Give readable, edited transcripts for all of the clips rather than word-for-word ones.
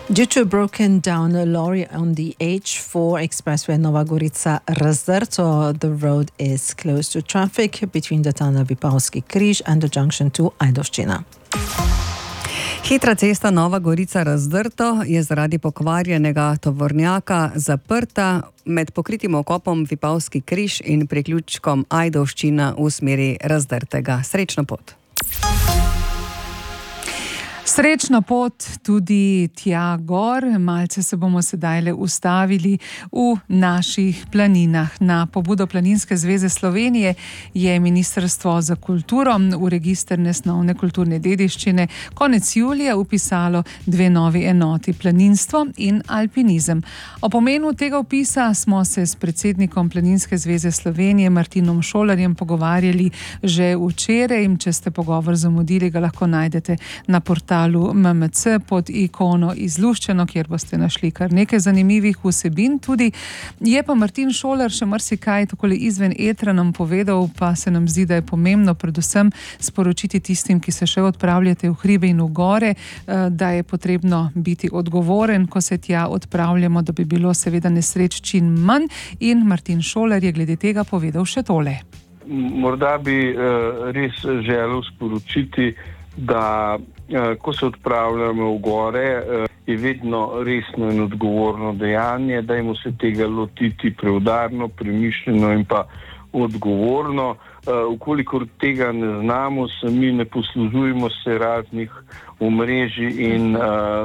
Due to a broken down lorry on the H4 expressway Nova Gorica-Razdrto, the road is closed to traffic between the tunnel Vipavski Križ and the junction to Ajdovščina. Hitra cesta Nova Gorica-Razdrto je zaradi pokvarjenega tovornjaka zaprta med pokritim okopom Vipavski Križ in priključkom Ajdovščina v smeri Razdrtega. Srečno pot! Srečno pot tudi tja gor. Malce se bomo sedaj ustavili v naših planinah. Na pobudo Planinske zveze Slovenije je Ministrstvo za kulturo v register nesnovne kulturne dediščine konec julija vpisalo 2 novi enoti, planinstvo in alpinizem. O pomenu tega vpisa smo se s predsednikom Planinske zveze Slovenije Martinom Šolarjem pogovarjali že včeraj. Če ste pogovor zamudili, ga lahko najdete na portalu MMC pod ikono Izluščeno, kjer boste našli kar nekaj zanimivih vsebin. Tudi je pa Martin Šolar še marsikaj takole izven etra nam povedal, pa se nam zdi, da je pomembno predvsem sporočiti tistim, ki se še odpravljate v hribe in v gore, da je potrebno biti odgovoren, ko se tja odpravljamo, da bi bilo seveda nesreč čim manj. In Martin Šolar je glede tega povedal še tole. Morda bi res želel sporočiti, da ko se odpravljamo v gore, je vedno resno in odgovorno dejanje, dajmo se tega lotiti preudarno, premišljeno in pa odgovorno. Ukolikor tega ne znamo, sami ne poslužujemo se raznih omrežij in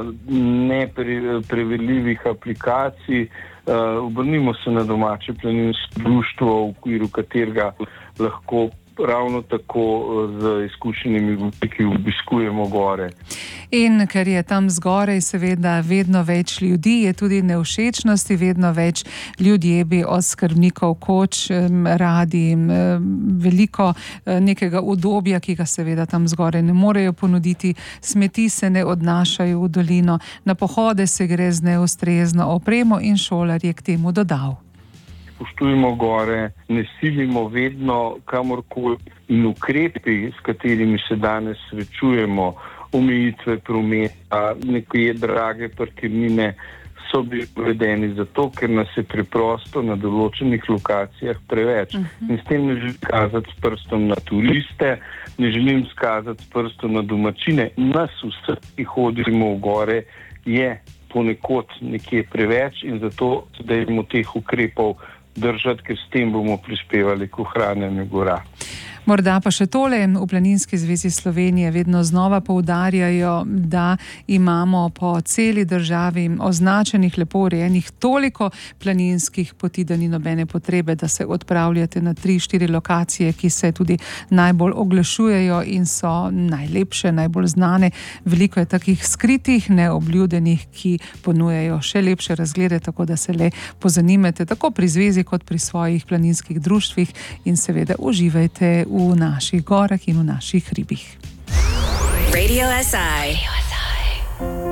preveljivih aplikacij, obrnimo se na domače planinsko društvo, v okviru katerega lahko ravno tako z izkušenimi vodniki obiskujemo gore. In ker je tam zgoraj seveda vedno več ljudi, je tudi nevšečnosti, vedno več ljudje bi od skrbnikov koč radi veliko nekega udobja, ki ga seveda tam zgoraj ne morejo ponuditi. Smeti se ne odnašajo v dolino, na pohode se gre z neustrezno opremo in Šolar je k temu dodal. Spoštujemo gore, ne silimo vedno kamorkoli in ukrepi, s katerimi se danes srečujemo, omejitve prometa, neke drage parkirnine, so bili uvedeni zato, ker nas je preprosto na določenih lokacijah preveč. In s tem ne želim kazati s prstom na turiste, ne želim skazati s prstom na domačine. Nas vse, ki hodimo v gore, je ponekod nekje preveč in zato se dajmo teh ukrepov držati, ker s tem bomo prispevali k ohranjanju gora. Morda pa še tole, v Planinski zvezi Slovenije vedno znova poudarjajo, da imamo po celi državi označenih, lepo urejenih toliko planinskih poti, da ni nobene potrebe, da se odpravljate na 3-4 lokacije, ki se tudi najbolj oglašujejo in so najlepše, najbolj znane. Veliko je takih skritih, neobljudenih, ki ponujajo še lepše razglede, tako da se le pozanimate tako pri zvezi kot pri svojih planinskih društvih in seveda uživajte v naših gorah in v naših hribih. Radio SI.